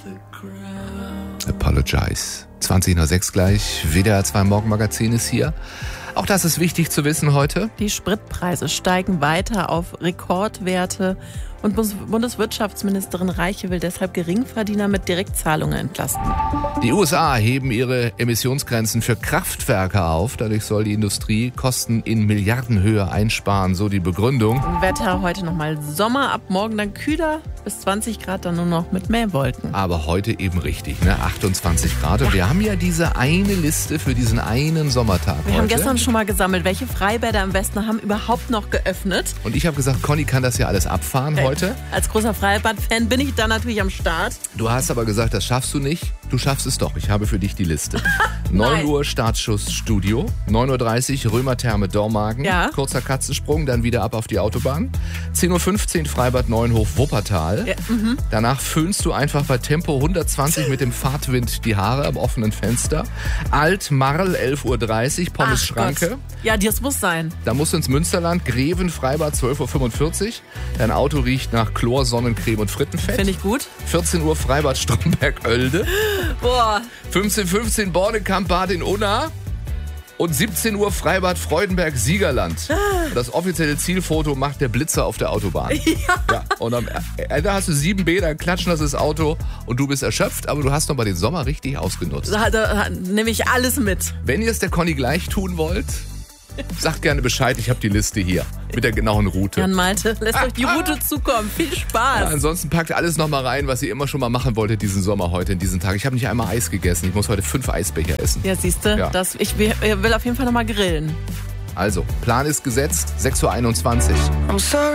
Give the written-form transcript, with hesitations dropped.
Apologize. 20:06 gleich. WDR 2 Morgenmagazin ist hier. Auch das ist wichtig zu wissen heute. Die Spritpreise steigen weiter auf Rekordwerte und Bundeswirtschaftsministerin Reiche will deshalb Geringverdiener mit Direktzahlungen entlasten. Die USA heben ihre Emissionsgrenzen für Kraftwerke auf. Dadurch soll die Industrie Kosten in Milliardenhöhe einsparen, so die Begründung. Wetter heute nochmal Sommer, ab morgen dann kühler, bis 20 Grad dann nur noch mit mehr Wolken. Aber heute eben richtig, ne? 28 Grad. Und wir haben ja diese eine Liste für diesen einen Sommertag Wir heute. haben gestern schon mal gesammelt, welche Freibäder im Westen haben überhaupt noch geöffnet. Und ich habe gesagt, Conny kann das ja alles abfahren heute. Als großer Freibad-Fan bin ich da natürlich am Start. Du hast aber gesagt, das schaffst du nicht. Du schaffst es doch. Ich habe für dich die Liste. 9 Uhr Startschuss Studio. 9:30 Uhr Römertherme Dormagen. Ja. Kurzer Katzensprung, dann wieder ab auf die Autobahn. 10:15 Uhr Freibad Neuenhof Wuppertal. Ja, Danach föhnst du einfach bei Tempo 120 mit dem Fahrtwind die Haare am offenen Fenster. Alt-Marl 11:30 Uhr Pommes Schranke. Gott. Ja, das muss sein. Da musst du ins Münsterland. Greven Freibad 12:45 Uhr. Dein Auto riecht nach Chlor, Sonnencreme und Frittenfett. Finde ich gut. 14 Uhr Freibad Stromberg-Oelde. Boah. 15:15 Bornekamp-Bad in Unna. Und 17 Uhr Freibad Freudenberg-Siegerland. Das offizielle Zielfoto macht der Blitzer auf der Autobahn. Ja. Und am Ende hast du 7 Bäder, klatschen das Auto und du bist erschöpft, aber du hast noch mal den Sommer richtig ausgenutzt. Da nehme ich alles mit. Wenn ihr es der Conny gleich tun wollt, sagt gerne Bescheid, ich habe die Liste hier mit der genauen Route. Jan Malte, lässt euch die Route zukommen. Viel Spaß. Ja, ansonsten packt alles noch mal rein, was ihr immer schon mal machen wolltet diesen Sommer heute, in diesen Tag. Ich habe nicht einmal Eis gegessen. Ich muss heute 5 Eisbecher essen. Ja, siehste, Ja. ich will auf jeden Fall noch mal grillen. Also, Plan ist gesetzt, 6:21 Uhr. I'm sorry.